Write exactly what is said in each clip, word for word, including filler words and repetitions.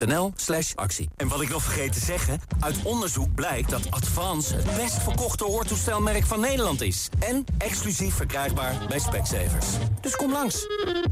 nl slash actie. En wat ik nog vergeten te zeggen, uit onderzoek blijkt dat Advance het best verkochte hoortoestelmerk van Nederland is. En exclusief verkrijgbaar bij Specsavers. Dus kom langs.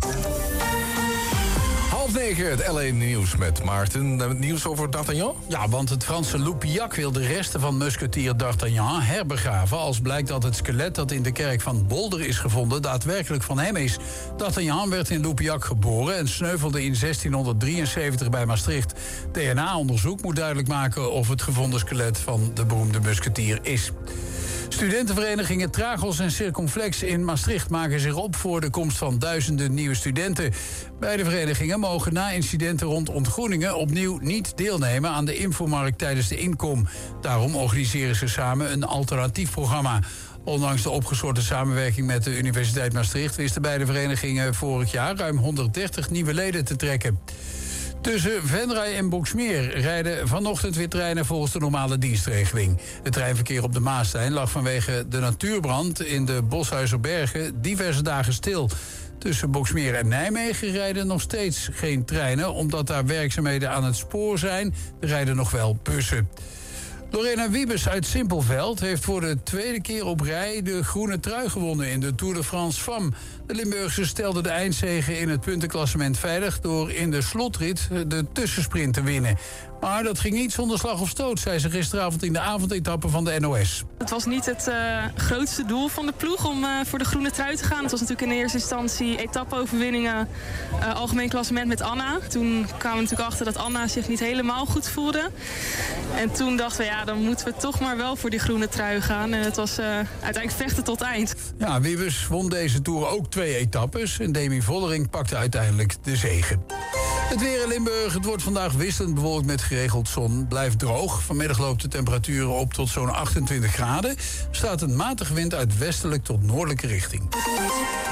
Half negen, het L A Nieuws met Maarten. Het nieuws over D'Artagnan? Ja, want het Franse Loupillac wil de resten van musketier D'Artagnan herbegraven, als blijkt dat het skelet dat in de kerk van Bolder is gevonden daadwerkelijk van hem is. D'Artagnan werd in Loupillac geboren en sneuvelde in zestienhonderddrieënzeventig bij Maastricht. D N A-onderzoek moet duidelijk maken of het gevonden skelet van de beroemde musketier is. Studentenverenigingen Tragos en Circumflex in Maastricht maken zich op voor de komst van duizenden nieuwe studenten. Beide verenigingen mogen na incidenten rond ontgroeningen opnieuw niet deelnemen aan de infomarkt tijdens de inkom. Daarom organiseren ze samen een alternatief programma. Ondanks de opgeschorte samenwerking met de Universiteit Maastricht wisten beide verenigingen vorig jaar ruim honderddertig nieuwe leden te trekken. Tussen Venray en Boxmeer rijden vanochtend weer treinen volgens de normale dienstregeling. Het treinverkeer op de Maaslijn lag vanwege de natuurbrand in de Boshuizerbergen diverse dagen stil. Tussen Boxmeer en Nijmegen rijden nog steeds geen treinen, omdat daar werkzaamheden aan het spoor zijn. Er rijden nog wel bussen. Lorena Wiebes uit Simpelveld heeft voor de tweede keer op rij de groene trui gewonnen in de Tour de France Femmes. De Limburgse stelde de eindzege in het puntenklassement veilig door in de slotrit de tussensprint te winnen. Maar dat ging niet zonder slag of stoot, zei ze gisteravond in de avondetappe van de N O S. Het was niet het uh, grootste doel van de ploeg om uh, voor de groene trui te gaan. Het was natuurlijk in eerste instantie etappe-overwinningen, uh, algemeen klassement met Anna. Toen kwamen we natuurlijk achter dat Anna zich niet helemaal goed voelde. En toen dachten we, ja, dan moeten we toch maar wel voor die groene trui gaan. En het was uh, uiteindelijk vechten tot eind. Ja, Wiebes won deze Tour ook twee etappes en Demi Vollering pakte uiteindelijk de zege. Het weer in Limburg, het wordt vandaag wisselend bewolkt met geregeld zon. Blijft droog. Vanmiddag loopt de temperatuur op tot zo'n achtentwintig graden. Er staat een matige wind uit westelijk tot noordelijke richting.